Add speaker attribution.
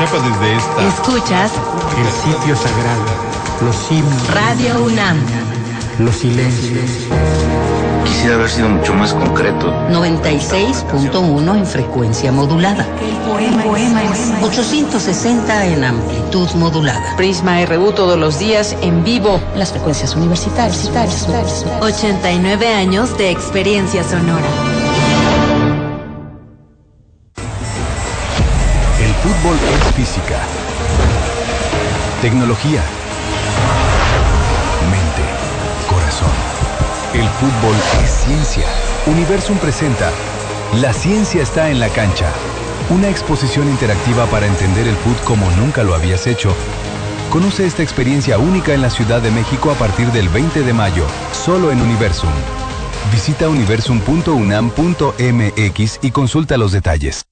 Speaker 1: chapa desde esta.
Speaker 2: Escuchas
Speaker 3: el sitio sagrado, los himnos,
Speaker 2: Radio UNAM,
Speaker 3: los silencios.
Speaker 4: Quisiera haber sido mucho más concreto.
Speaker 2: 96.1 en frecuencia modulada.
Speaker 5: El poema es
Speaker 2: 860 en amplitud modulada.
Speaker 5: Prisma RU todos los días en vivo.
Speaker 2: Las frecuencias universitarias.
Speaker 6: 89 años de experiencia sonora.
Speaker 7: El fútbol es física, tecnología, mente, corazón. El fútbol es ciencia. Universum presenta La ciencia está en la cancha. Una exposición interactiva para entender el fútbol como nunca lo habías hecho. Conoce esta experiencia única en la Ciudad de México a partir del 20 de mayo, solo en Universum. Visita universum.unam.mx y consulta los detalles.